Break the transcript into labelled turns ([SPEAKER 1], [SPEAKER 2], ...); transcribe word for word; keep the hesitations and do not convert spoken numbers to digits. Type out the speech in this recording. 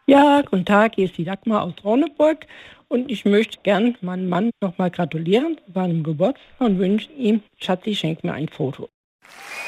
[SPEAKER 1] Ja, guten Tag, hier ist die Dagmar aus Trauneburg und ich möchte gern meinem Mann nochmal gratulieren zu seinem Geburtstag und wünsche ihm, Schatzi, schenk mir ein Foto.